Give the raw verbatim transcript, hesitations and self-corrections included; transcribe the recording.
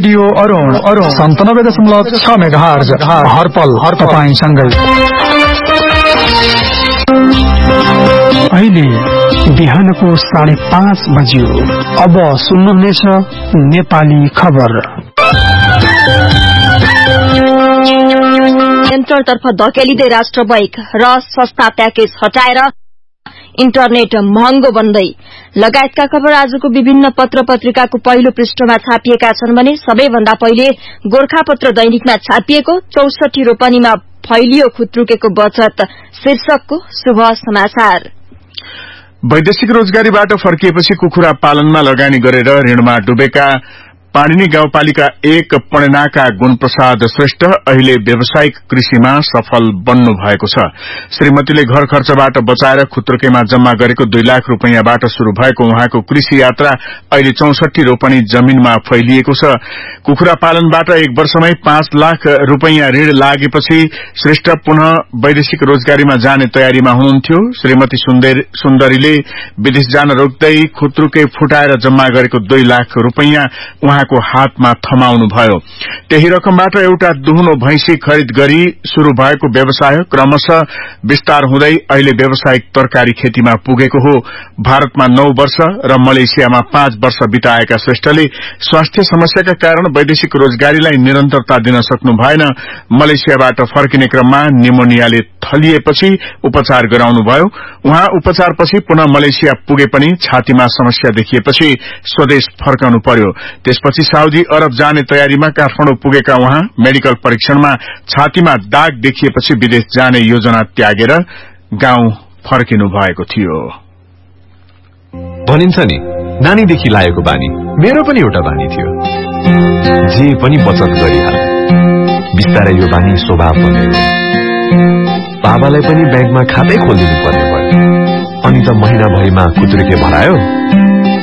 Radio Arun Arun सन्तानब्बे दशमलव छ मेगाहर्ज हरपल हर तपाईंसँगै। अहिले बिहानको साढे पाँच बज्यो। अब सुन्नुहुनेछ नेपाली खबर। सेन्ट्रलतर्फ धकेलिँदै राष्ट्र बैङ्क र सस्ता प्याकेज हटाएर इन्टरनेट महँगो बन्दै लगायतका खबर आजको विभिन्न पत्र पत्रिकाको पहिलो पृष्ठमा छापिएका छन् भने सबैभन्दा पहिले गोरखापत्र दैनिकमा छापिएको चौसठी रोपनीमा फैलियो खुत्रुकेको बचत शीर्षकको शुभ समाचार। वैदेशिक रोजगारीबाट फर्किएपछि कुखुरा पालनमा लगानी गरेर ऋणमा डुबेका पाणिनी गाउँपालिका एक पणेनाका गुणप्रसाद श्रेष्ठ अहिले व्यावसायिक कृषिमा सफल बन्नु भएको छ। श्रीमतीले घर खर्चबाट बचाएर खुत्रुकेमा जम्मा गरेको दुई लाख रूपियाँबाट शुरू भएको उहाँको कृषि यात्रा अहिले चौसठी रोपनी जमीनमा फैलिएको छ। कुखुरा पालनबाट एक वर्षमै पाँच लाख रूपियाँ ऋण लागेपछि श्रेष्ठ पुनः वैदेशिक रोजगारीमा जाने तयारीमा हुनुहुन्थ्यो। श्रीमती सुन्दरीले विदेश जान रोक्दै खुत्रुके फुटाएर जम्मा गरेको दुई लाख रूपियाँ को हातमा थमाउनुभयो। त्यही रकमबाट एउटा दुहुनो भैंसी खरिद गरी शुरू भएको व्यवसाय क्रमशः विस्तार हुँदै अहिले व्यावसायिक तरकारी खेतीमा पुगेको हो। भारतमा नौ वर्ष र मलेसियामा पाँच वर्ष बिताएका श्रेष्ठले स्वास्थ्य समस्याका कारण वैदेशिक रोजगारीलाई निरन्तरता दिन सक्नु भएन। मलेसियाबाट फर्किने क्रममा निमोनियाले थलिएपछि उपचार गराउनुभयो। उहाँ उपचारपछि पुनः मलेसिया पुगे पनि छातीमा समस्या देखिएपछि स्वदेश फर्कनु पर्यो। त्यसपछि साउदी अरब जाने तयारीमा काठमाडौँ पुगेका उहाँ मेडिकल परीक्षणमा छातीमा दाग देखिएपछि विदेश जाने योजना त्यागेर गाउँ फर्किनु भएको थियो। भनिन्छ नि नानीदेखि लागेको बानी मेरो पनि एउटा बानी थियो। जे पनि बचत गरिहाल बिस्तारै यो बानी स्वभाव बन्यो। बाबालाई पनि ब्याङ्कमा खातै खोलिदिनु पर्ने भयो। अनि त महिनाभरिमा खुत्रुके भरायो।